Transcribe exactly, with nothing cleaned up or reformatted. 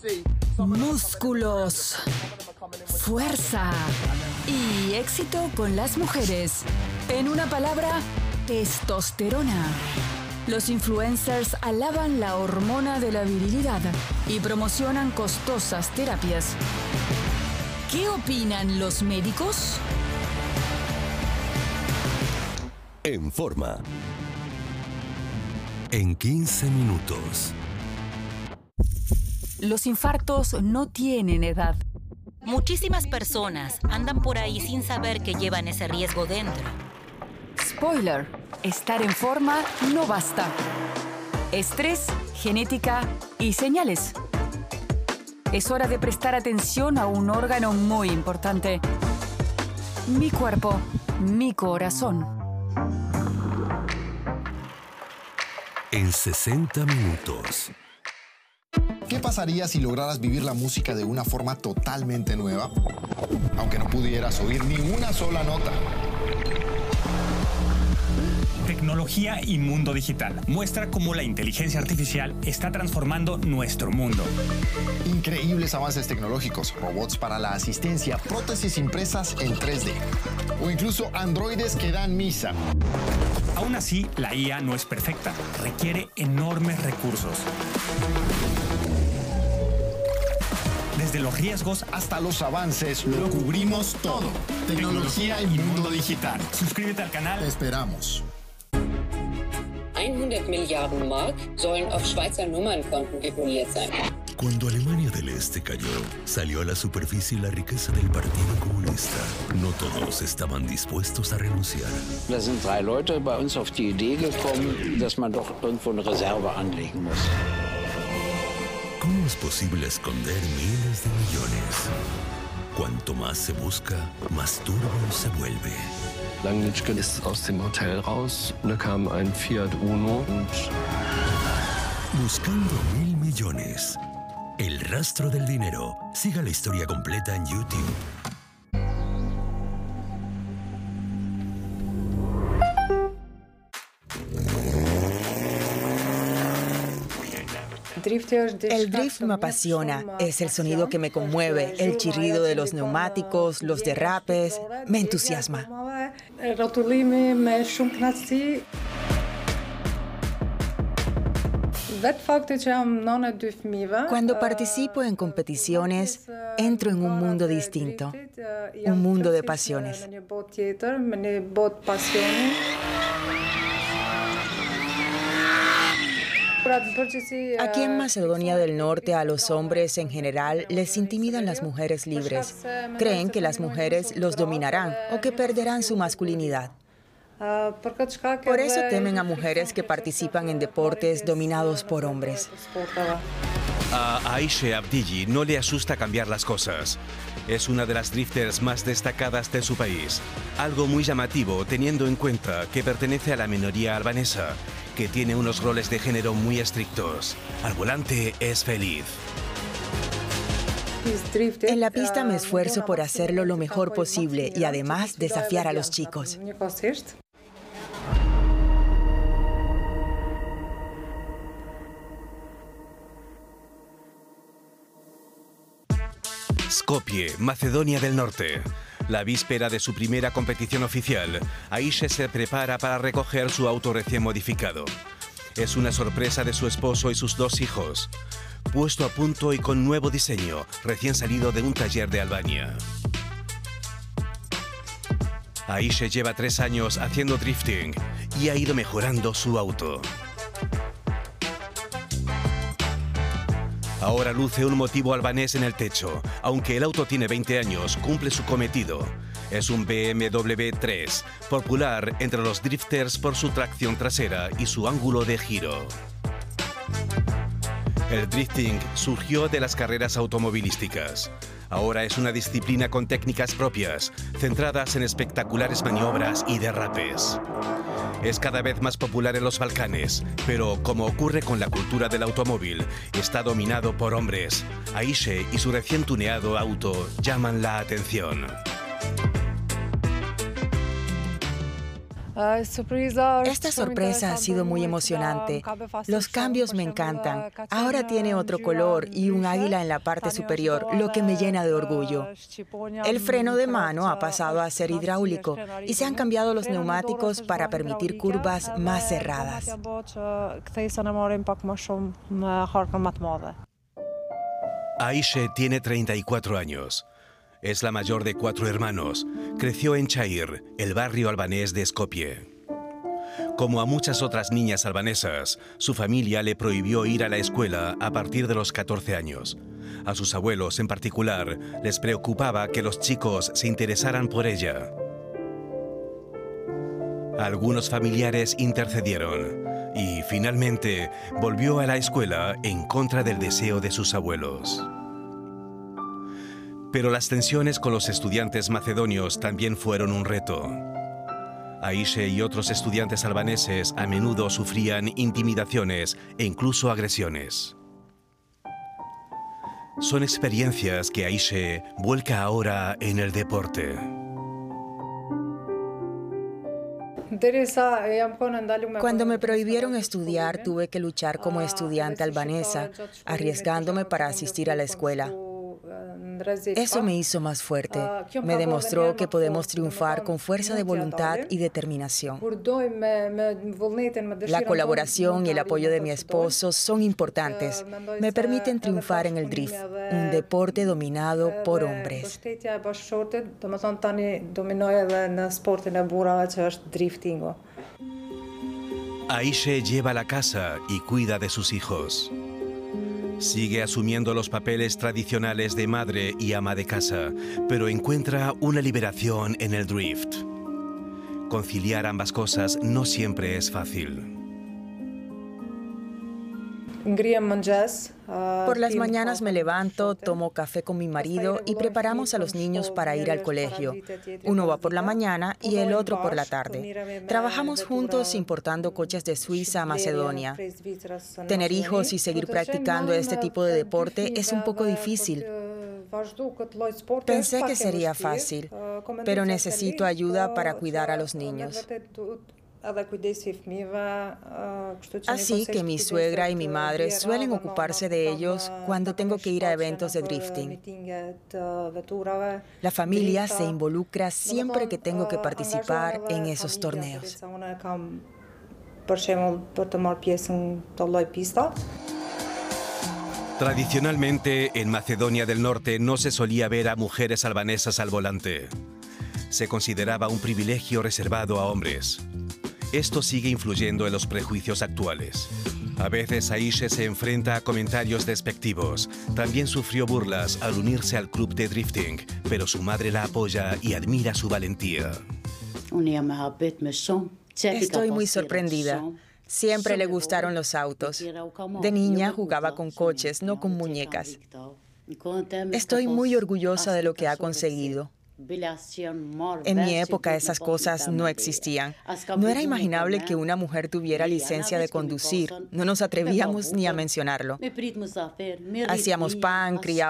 músculos, fuerza y éxito con las mujeres. En una palabra, testosterona. Los influencers alaban la hormona de la virilidad y promocionan costosas terapias. ¿Qué opinan los médicos? En Forma. En quince minutos. Los infartos no tienen edad. Muchísimas personas andan por ahí sin saber que llevan ese riesgo dentro. Spoiler, estar en forma no basta. Estrés, genética y señales. Es hora de prestar atención a un órgano muy importante. Mi cuerpo, mi corazón. En sesenta minutos. ¿Qué pasaría si lograras vivir la música de una forma totalmente nueva? Aunque no pudieras oír ni una sola nota. Tecnología y mundo digital. Muestra cómo la inteligencia artificial está transformando nuestro mundo. Increíbles avances tecnológicos, robots para la asistencia, prótesis impresas en tres D o incluso androides que dan misa. Aún así, la I A no es perfecta. Requiere enormes recursos. Desde los riesgos hasta los avances, lo cubrimos todo. Tecnología y mundo digital. Suscríbete al canal. Te esperamos. hundert Milliarden Mark sollen auf Schweizer Nummernkonten deponiert sein. Cuando Alemania del Este cayó, salió a la superficie la riqueza del Partido Comunista. No todos estaban dispuestos a renunciar. Da sind drei Leute bei uns auf die Idee gekommen, dass man doch irgendwo eine Reserve anlegen muss. ¿Cómo es posible esconder miles de millones? Cuanto más se busca, más turbio se vuelve. Langnitschke ist aus dem Hotel raus. Da kam ein Fiat Uno und... Buscando mil millones. El rastro del dinero. Siga la historia completa en YouTube. El drift me apasiona, es el sonido que me conmueve, el chirrido de los neumáticos, los derrapes, me entusiasma. Cuando participo en competiciones, entro en un mundo distinto, un mundo de pasiones. Aquí en Macedonia del Norte a los hombres en general les intimidan las mujeres libres. Creen que las mujeres los dominarán o que perderán su masculinidad. Por eso temen a mujeres que participan en deportes dominados por hombres. A Ayşe Abdilli no le asusta cambiar las cosas. Es una de las drifters más destacadas de su país. Algo muy llamativo teniendo en cuenta que pertenece a la minoría albanesa, que tiene unos roles de género muy estrictos. Al volante es feliz. En la pista me esfuerzo por hacerlo lo mejor posible y además desafiar a los chicos. Skopje, Macedonia del Norte. La víspera de su primera competición oficial, Ayşe se prepara para recoger su auto recién modificado. Es una sorpresa de su esposo y sus dos hijos. Puesto a punto y con nuevo diseño, recién salido de un taller de Albania. Ayşe lleva tres años haciendo drifting y ha ido mejorando su auto. Ahora luce un motivo albanés en el techo. Aunque el auto tiene veinte años, cumple su cometido. Es un B M W tres, popular entre los drifters por su tracción trasera y su ángulo de giro. El drifting surgió de las carreras automovilísticas. Ahora es una disciplina con técnicas propias, centradas en espectaculares maniobras y derrapes. Es cada vez más popular en los Balcanes, pero como ocurre con la cultura del automóvil, está dominado por hombres. Ayşe y su recién tuneado auto llaman la atención. Esta sorpresa ha sido muy emocionante. Los cambios me encantan. Ahora tiene otro color y un águila en la parte superior, lo que me llena de orgullo. El freno de mano ha pasado a ser hidráulico y se han cambiado los neumáticos para permitir curvas más cerradas. Ayşe tiene treinta y cuatro años. Es la mayor de cuatro hermanos. Creció en Çayır, el barrio albanés de Skopje. Como a muchas otras niñas albanesas, su familia le prohibió ir a la escuela a partir de los catorce años. A sus abuelos, en particular, les preocupaba que los chicos se interesaran por ella. Algunos familiares intercedieron y, finalmente, volvió a la escuela en contra del deseo de sus abuelos. Pero las tensiones con los estudiantes macedonios también fueron un reto. Ayşe y otros estudiantes albaneses a menudo sufrían intimidaciones e incluso agresiones. Son experiencias que Ayşe vuelca ahora en el deporte. Cuando me prohibieron estudiar, tuve que luchar como estudiante albanesa, arriesgándome para asistir a la escuela. Eso me hizo más fuerte. Me demostró que podemos triunfar con fuerza de voluntad y determinación. La colaboración y el apoyo de mi esposo son importantes. Me permiten triunfar en el drift, un deporte dominado por hombres. Ayşe lleva la casa y cuida de sus hijos. Sigue asumiendo los papeles tradicionales de madre y ama de casa, pero encuentra una liberación en el drift. Conciliar ambas cosas no siempre es fácil. Por las mañanas me levanto, tomo café con mi marido y preparamos a los niños para ir al colegio. Uno va por la mañana y el otro por la tarde. Trabajamos juntos importando coches de Suiza a Macedonia. Tener hijos y seguir practicando este tipo de deporte es un poco difícil. Pensé que sería fácil, pero necesito ayuda para cuidar a los niños. Así que mi suegra y mi madre suelen ocuparse de ellos cuando tengo que ir a eventos de drifting. La familia se involucra siempre que tengo que participar en esos torneos. Tradicionalmente, en Macedonia del Norte no se solía ver a mujeres albanesas al volante. Se consideraba un privilegio reservado a hombres. Esto sigue influyendo en los prejuicios actuales. A veces Ayşe se enfrenta a comentarios despectivos. También sufrió burlas al unirse al club de drifting, pero su madre la apoya y admira su valentía. Estoy muy sorprendida. Siempre le gustaron los autos. De niña jugaba con coches, no con muñecas. Estoy muy orgullosa de lo que ha conseguido. En mi época esas cosas no existían. No era imaginable que una mujer tuviera licencia de conducir. No nos atrevíamos ni a mencionarlo. Hacíamos pan, criábamos